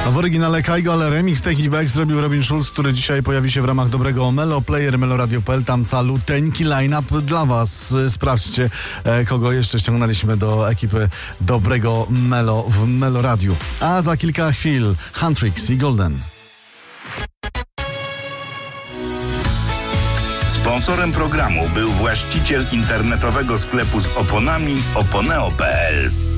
W oryginale Kaigo, ale remix Take Me Back zrobił Robin Schulz, który dzisiaj pojawi się w ramach dobrego Melo Player, meloradio.pl. Tam caluteńki line-up dla was. Sprawdźcie, kogo jeszcze ściągnęliśmy do ekipy dobrego Melo w Meloradiu. A za kilka chwil Huntrix i Golden. Sponsorem programu był właściciel internetowego sklepu z oponami oponeo.pl.